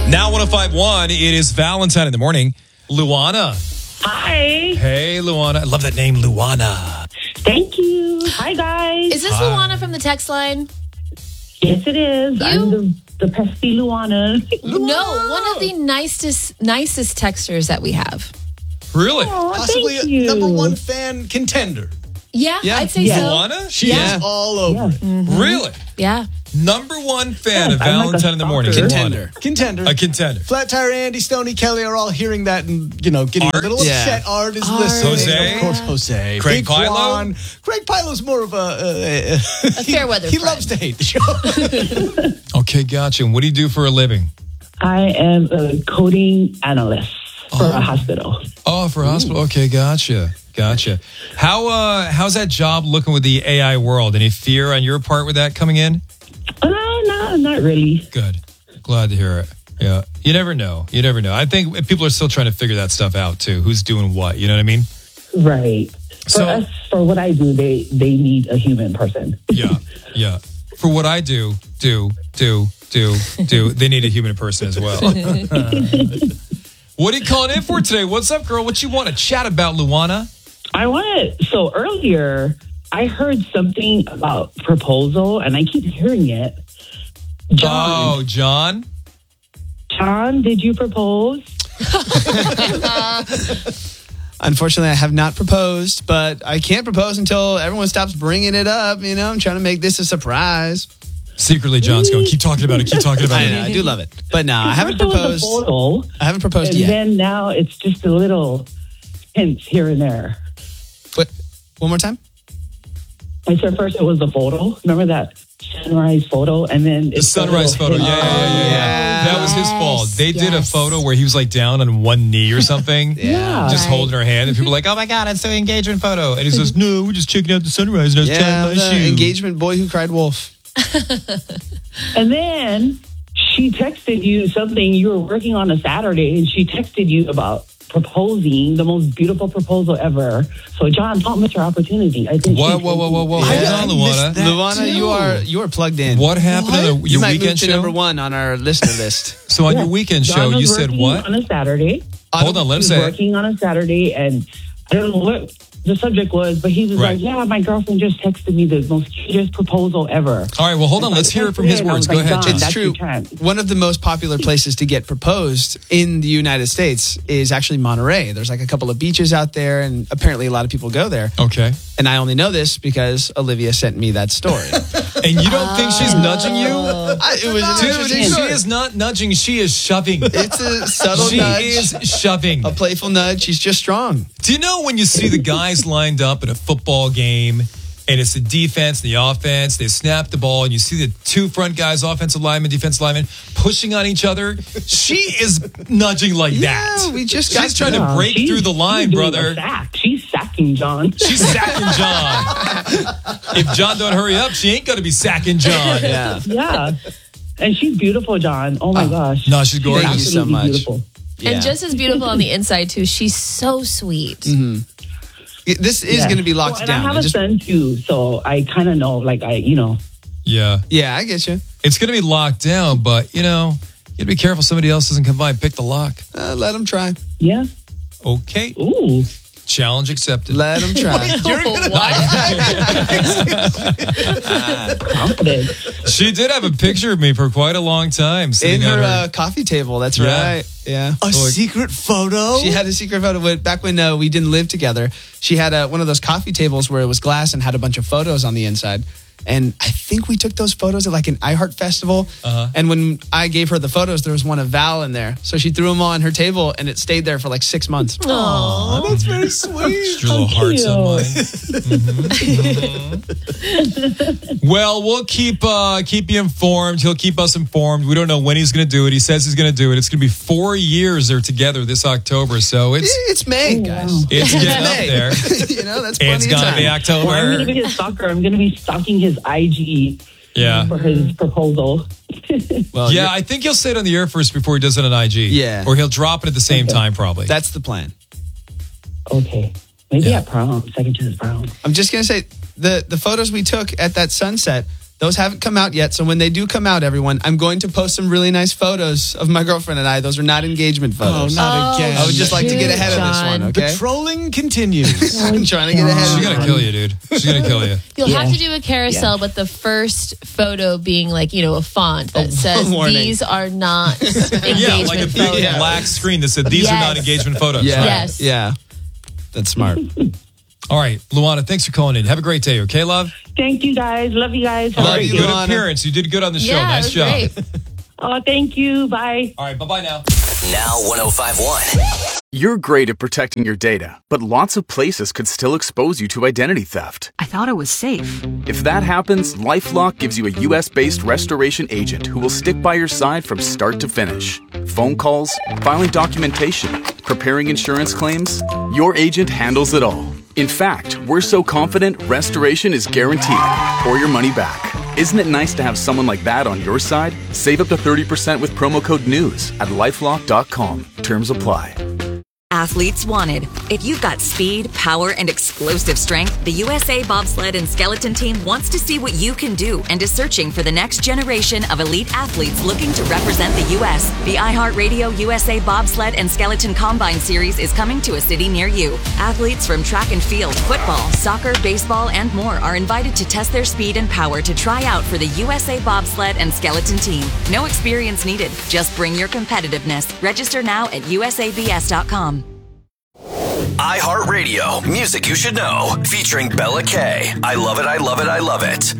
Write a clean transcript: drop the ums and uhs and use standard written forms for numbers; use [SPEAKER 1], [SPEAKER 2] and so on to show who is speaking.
[SPEAKER 1] Now 105.1, it is Valentine in the morning. Luana.
[SPEAKER 2] Hi.
[SPEAKER 1] Hey, Luana. I love that name, Luana.
[SPEAKER 2] Thank you. Hi, guys.
[SPEAKER 3] Is this Luana from the text line?
[SPEAKER 2] Yes, it is. I'm the pesky Luana.
[SPEAKER 3] No, one of the nicest texters that we have.
[SPEAKER 1] Really?
[SPEAKER 2] Oh,
[SPEAKER 4] Possibly
[SPEAKER 2] thank
[SPEAKER 4] a
[SPEAKER 2] you.
[SPEAKER 4] number one fan contender.
[SPEAKER 3] Yeah, I'd say so.
[SPEAKER 1] Luana?
[SPEAKER 4] She is all over it.
[SPEAKER 1] Really?
[SPEAKER 3] Yeah.
[SPEAKER 1] Number one fan of
[SPEAKER 2] I'm like a
[SPEAKER 1] Valentine in the morning.
[SPEAKER 2] stalker.
[SPEAKER 1] Luana.
[SPEAKER 4] Contender.
[SPEAKER 1] A contender.
[SPEAKER 4] Flat Tire Andy, Stoney Kelly are all hearing that and, getting
[SPEAKER 1] Art?
[SPEAKER 4] a little upset. Art is listening.
[SPEAKER 1] Jose?
[SPEAKER 4] Of course, Jose.
[SPEAKER 1] Craig
[SPEAKER 4] Big
[SPEAKER 1] Philo?
[SPEAKER 4] Juan. Craig Pilo's more of a
[SPEAKER 3] fair weather
[SPEAKER 4] He
[SPEAKER 3] friend.
[SPEAKER 4] loves to hate the show.
[SPEAKER 1] Okay, gotcha. And what do you do for a living?
[SPEAKER 2] I am a coding analyst for a hospital.
[SPEAKER 1] Oh, for a hospital. Okay, gotcha. How's that job looking with the AI world? Any fear on your part with that coming in?
[SPEAKER 2] No, not really.
[SPEAKER 1] Good. Glad to hear it. Yeah. You never know. I think people are still trying to figure that stuff out too. Who's doing what? You know what I mean?
[SPEAKER 2] Right.
[SPEAKER 1] So-
[SPEAKER 2] For us, for what I do, they need a human person.
[SPEAKER 1] Yeah. For what I do, they need a human person as well. What are you calling in for today? What's up, girl? What you want to chat about, Luana?
[SPEAKER 2] So earlier, I heard something about proposal, and I keep hearing it.
[SPEAKER 1] Oh, John?
[SPEAKER 2] John, did you propose?
[SPEAKER 4] Unfortunately, I have not proposed, but I can't propose until everyone stops bringing it up. I'm trying to make this a surprise.
[SPEAKER 1] Secretly, John's going, keep talking about it.
[SPEAKER 4] I know, I do love it. But no, I haven't
[SPEAKER 2] First it was a
[SPEAKER 4] proposed.
[SPEAKER 2] photo,
[SPEAKER 4] I haven't proposed
[SPEAKER 2] and
[SPEAKER 4] yet.
[SPEAKER 2] then now it's just a little hints here and there.
[SPEAKER 4] But one more time?
[SPEAKER 2] I said first it was the photo. Remember that sunrise photo? And then
[SPEAKER 1] The sunrise photo. Yeah. That was his fault. They did a photo where he was like down on one knee or something.
[SPEAKER 2] Yeah.
[SPEAKER 1] Just holding her hand. And people were like, oh my God, it's the engagement photo. And he says, no, we're just checking out the sunrise. And I was trying my
[SPEAKER 4] the
[SPEAKER 1] shoe.
[SPEAKER 4] engagement boy who cried wolf.
[SPEAKER 2] And then she texted you something. You were working on a Saturday, and she texted you about proposing the most beautiful proposal ever. So, John, don't miss your opportunity. I think.
[SPEAKER 1] Whoa.
[SPEAKER 4] Yeah,
[SPEAKER 1] Hold
[SPEAKER 4] I
[SPEAKER 1] on,
[SPEAKER 4] missed
[SPEAKER 1] Luana.
[SPEAKER 4] that Luana, you are plugged in.
[SPEAKER 1] What happened to
[SPEAKER 4] You
[SPEAKER 1] your
[SPEAKER 4] might
[SPEAKER 1] weekend
[SPEAKER 4] move to
[SPEAKER 1] show?
[SPEAKER 4] number one on our listener list.
[SPEAKER 1] So on your weekend show,
[SPEAKER 2] John was
[SPEAKER 1] you said
[SPEAKER 2] working
[SPEAKER 1] what?
[SPEAKER 2] on a Saturday.
[SPEAKER 1] Hold on, let him
[SPEAKER 2] He was
[SPEAKER 1] say it.
[SPEAKER 2] working on a Saturday, and I don't know what the subject was, but he was
[SPEAKER 1] Right.
[SPEAKER 2] like, "Yeah, my girlfriend just texted me the most cutest proposal ever."
[SPEAKER 1] All right, well, hold on.
[SPEAKER 2] I was
[SPEAKER 1] Let's
[SPEAKER 2] like,
[SPEAKER 1] hear it
[SPEAKER 2] "That's
[SPEAKER 1] from his
[SPEAKER 2] it." I
[SPEAKER 1] words.
[SPEAKER 2] was
[SPEAKER 1] Go
[SPEAKER 2] like,
[SPEAKER 1] ahead,
[SPEAKER 2] "John,
[SPEAKER 1] John.
[SPEAKER 4] It's
[SPEAKER 2] that's
[SPEAKER 4] true.
[SPEAKER 2] your chance."
[SPEAKER 4] One of the most popular places to get proposed in the United States is actually Monterey. There's like a couple of beaches out there, and apparently a lot of people go there.
[SPEAKER 1] Okay.
[SPEAKER 4] And I only know this because Olivia sent me that story.
[SPEAKER 1] And you don't think she's nudging you?
[SPEAKER 4] It was an
[SPEAKER 1] Dude,
[SPEAKER 4] interesting
[SPEAKER 1] she
[SPEAKER 4] story.
[SPEAKER 1] is not nudging. She is shoving.
[SPEAKER 4] It's a subtle
[SPEAKER 1] She
[SPEAKER 4] nudge,
[SPEAKER 1] is shoving.
[SPEAKER 4] a playful nudge. She's just strong.
[SPEAKER 1] Do you know when you see the guys lined up in a football game and it's the defense and the offense, they snap the ball and you see the two front guys, offensive lineman, defensive lineman, pushing on each other? She is nudging like that.
[SPEAKER 4] Yeah, we just
[SPEAKER 1] She's
[SPEAKER 4] got
[SPEAKER 1] trying to break
[SPEAKER 2] She's-
[SPEAKER 1] through the line,
[SPEAKER 2] she's doing
[SPEAKER 1] brother.
[SPEAKER 2] a sack. She's sacking John.
[SPEAKER 1] She's sacking John. If John don't hurry up, she ain't going to be sacking John.
[SPEAKER 4] Yeah.
[SPEAKER 2] Yeah. And she's beautiful, John. Oh my gosh.
[SPEAKER 1] No, she's gorgeous.
[SPEAKER 4] Thank you so
[SPEAKER 2] Absolutely
[SPEAKER 4] much.
[SPEAKER 2] Beautiful.
[SPEAKER 4] Yeah.
[SPEAKER 3] And just as beautiful on the inside, too. She's so sweet.
[SPEAKER 4] This is
[SPEAKER 2] Yeah.
[SPEAKER 4] going to be locked
[SPEAKER 2] Well, and
[SPEAKER 4] down.
[SPEAKER 2] I have
[SPEAKER 4] I
[SPEAKER 2] a
[SPEAKER 4] just-
[SPEAKER 2] son too, so I kind of know,
[SPEAKER 1] Yeah.
[SPEAKER 4] yeah, I get you.
[SPEAKER 1] It's going to be locked down, but, you got to be careful somebody else doesn't come by and pick the lock.
[SPEAKER 4] Let them try.
[SPEAKER 2] yeah.
[SPEAKER 1] Okay.
[SPEAKER 2] Ooh.
[SPEAKER 1] Challenge accepted.
[SPEAKER 4] Let them try.
[SPEAKER 2] Confident.
[SPEAKER 1] She did have a picture of me for quite a long time.
[SPEAKER 4] In
[SPEAKER 1] sitting on
[SPEAKER 4] her coffee table. That's
[SPEAKER 1] Yeah.
[SPEAKER 4] right. Yeah.
[SPEAKER 5] A secret photo?
[SPEAKER 4] She had a secret photo back when we didn't live together. She had one of those coffee tables where it was glass and had a bunch of photos on the inside. And I think we took those photos at like an iHeart festival. And when I gave her the photos, there was one of Val in there. So she threw them all on her table and it stayed there for like 6 months.
[SPEAKER 5] Oh, that's very sweet.
[SPEAKER 1] your little hearts on mine. Well, we'll keep you informed. He'll keep us informed. We don't know when he's going to do it. He says he's going to do it. It's going to be 4 years they're together this October. So
[SPEAKER 4] It's May, guys.
[SPEAKER 1] it's getting up
[SPEAKER 4] May.
[SPEAKER 1] there.
[SPEAKER 4] That's
[SPEAKER 1] It's
[SPEAKER 4] plenty of
[SPEAKER 1] going to
[SPEAKER 4] time.
[SPEAKER 1] be
[SPEAKER 2] Well, I'm going to
[SPEAKER 1] October.
[SPEAKER 2] be his stalker. I'm going to be stalking his IG
[SPEAKER 1] Yeah.
[SPEAKER 2] for his proposal.
[SPEAKER 4] Well,
[SPEAKER 1] Yeah, I think he'll say it on the air first before he does it on IG.
[SPEAKER 4] Yeah.
[SPEAKER 1] Or he'll drop it at the same time, probably.
[SPEAKER 4] that's the plan.
[SPEAKER 2] Okay. Maybe
[SPEAKER 1] Yeah.
[SPEAKER 2] at prom, second chance prom.
[SPEAKER 4] I'm just going to say the photos we took at that sunset, Those haven't come out yet. So when they do come out, everyone, I'm going to post some really nice photos of my girlfriend and I. Those are not engagement photos.
[SPEAKER 5] not again.
[SPEAKER 4] I would just like to get ahead of this
[SPEAKER 3] John.
[SPEAKER 4] one, okay?
[SPEAKER 5] The trolling continues.
[SPEAKER 4] I'm trying to get ahead of
[SPEAKER 1] She's
[SPEAKER 4] this
[SPEAKER 1] gonna
[SPEAKER 4] one.
[SPEAKER 1] kill you, dude. She's gonna kill you.
[SPEAKER 3] You'll
[SPEAKER 2] Yeah.
[SPEAKER 3] have to do a carousel, but the first photo being like, a font that says
[SPEAKER 4] warning.
[SPEAKER 3] these are not engagement
[SPEAKER 1] Yeah, like a big
[SPEAKER 3] photos.
[SPEAKER 1] black screen that said these are not
[SPEAKER 3] Yes.
[SPEAKER 1] engagement photos.
[SPEAKER 4] Yeah.
[SPEAKER 1] Right?
[SPEAKER 3] Yes.
[SPEAKER 4] Yeah. That's smart.
[SPEAKER 1] All right, Luana, thanks for calling in. Have a great day, okay, love?
[SPEAKER 2] Thank you guys. Love you guys. Have a
[SPEAKER 4] Love
[SPEAKER 2] great
[SPEAKER 4] you,
[SPEAKER 2] day.
[SPEAKER 1] Good
[SPEAKER 4] Luana.
[SPEAKER 1] appearance. You did good on the show.
[SPEAKER 3] Yeah,
[SPEAKER 1] Nice
[SPEAKER 3] it was
[SPEAKER 1] job.
[SPEAKER 3] great.
[SPEAKER 2] Oh, thank you. Bye.
[SPEAKER 1] All right, bye-bye now.
[SPEAKER 6] Now 105.1.
[SPEAKER 7] You're great at protecting your data, but lots of places could still expose you to identity theft.
[SPEAKER 8] I thought it was safe.
[SPEAKER 7] If that happens, LifeLock gives you a US-based restoration agent who will stick by your side from start to finish. Phone calls, filing documentation, preparing insurance claims, your agent handles it all. In fact, we're so confident restoration is guaranteed or your money back. Isn't it nice to have someone like that on your side? Save up to 30% with promo code NEWS at LifeLock.com. Terms apply.
[SPEAKER 8] Athletes wanted. If you've got speed, power, and explosive strength, the USA Bobsled and Skeleton Team wants to see what you can do and is searching for the next generation of elite athletes looking to represent the U.S. The iHeartRadio USA Bobsled and Skeleton Combine Series is coming to a city near you. Athletes from track and field, football, soccer, baseball, and more are invited to test their speed and power to try out for the USA Bobsled and Skeleton Team. No experience needed. Just bring your competitiveness. Register now at usabs.com.
[SPEAKER 6] iHeartRadio, music you should know, featuring Bella K. I love it, I love it, I love it.